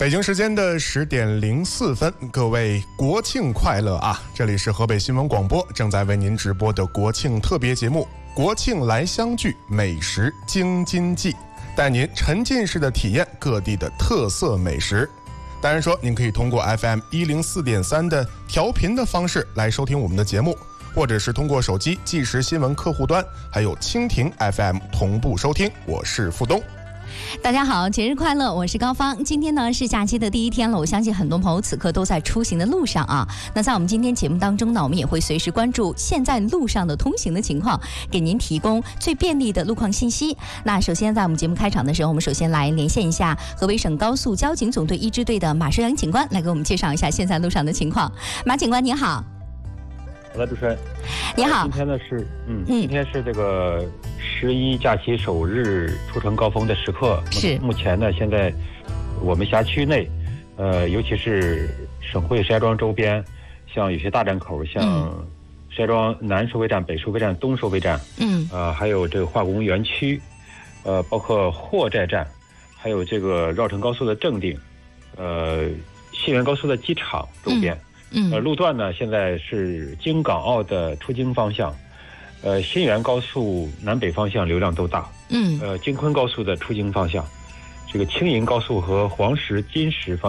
北京时间的10:04，各位国庆快乐啊！这里是河北新闻广播正在为您直播的国庆特别节目《国庆来相聚，美食京津冀》，带您沉浸式的体验各地的特色美食。当然说，您可以通过 FM 104.3的调频的方式来收听我们的节目，或者是通过手机即时新闻客户端，还有蜻蜓 FM 同步收听。我是付东。 大家好，节日快乐！我是高芳。今天呢是假期的第一天了，我相信很多朋友此刻都在出行的路上啊。那在我们今天节目当中呢，我们也会随时关注现在路上的通行的情况，给您提供最便利的路况信息。那首先在我们节目开场的时候，我们首先来连线一下河北省高速交警总队一支队的马寿阳警官，来给我们介绍一下现在路上的情况。马警官您好。 好的，主持人， 你好。 今天呢是今天是这个11假期首日出城高峰的时刻。 是。 目前呢，现在我们辖区内，尤其是省会石家庄周边，像有些大站口，像石家庄南收费站、北收费站、东收费站，还有这个化工园区，包括货寨站，还有这个绕城高速的正定，信源高速的机场周边。路段呢，现在是京港澳的出京方向，新源高速南北方向流量都大，京昆高速的出京方向，这个青银高速和黄石、金石方向